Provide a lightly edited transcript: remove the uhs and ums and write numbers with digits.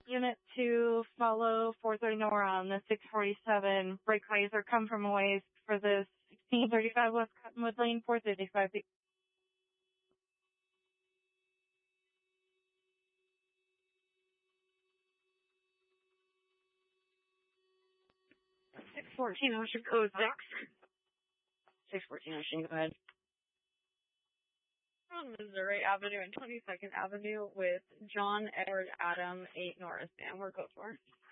Unit 2, follow 430 Nora on the 647. Brake laser, come from a ways for the 1635 West Cottonwood Lane, 435. 614 Ocean Code 6. 614 Ocean, go ahead. On Missouri Avenue and 22nd Avenue with John Edward Adam 8 Norris. And we're code 4.